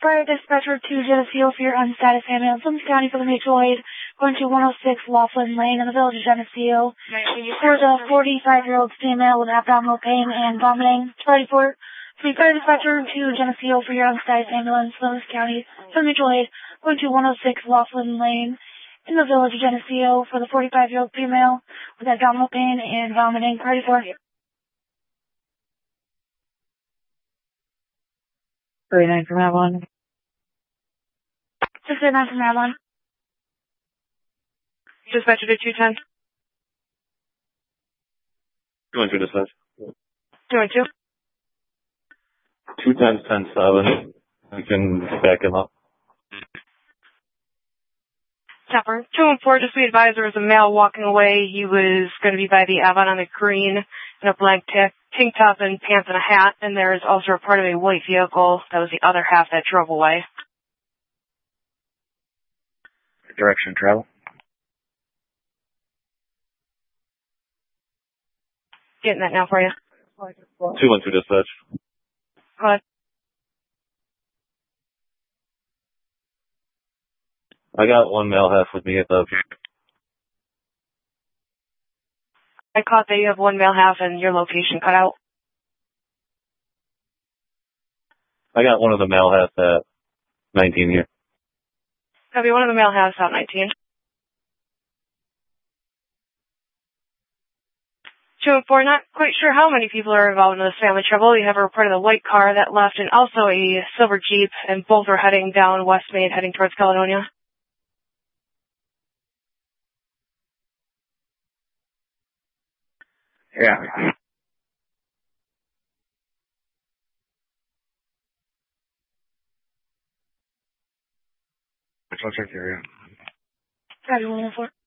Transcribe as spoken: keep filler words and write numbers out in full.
Fire dispatcher to Geneseo for your unstatus ambulance. Plymouth County for the mutual aid. Going to one oh six Laughlin Lane in the village of Geneseo. For the forty-five-year-old female with abdominal pain and vomiting. Ready for the fire dispatcher to Geneseo for your unstatus ambulance. Plymouth County for the mutual aid. Going to one oh six Laughlin Lane in the village of Geneseo for the forty-five-year-old female with abdominal pain and vomiting. Ready for thirty-nine from Avalon. six eight nine from Avalon. Dispatcher to two ten. two one two dispatch. two one two. two ten ten seven. We can back him up. Chopper. two one four, just be advised there was a male walking away. He was going to be by the Avon on the green in a black t- tank top and pants and a hat. And there is also a part of a white vehicle. That was the other half that drove away. Direction of travel. Getting that now for you. two one two dispatch. Go ahead. I got one male half with me at the... I caught that you have one male half and your location cut out. I got one of the male halves at nineteen here. Copy, one of the male halves out nineteen. two and four, not quite sure how many people are involved in this family trouble. We have a report of the white car that left and also a silver Jeep, and both are heading down West Main, heading towards Caledonia. Yeah. I'll check the area. Copy one one four.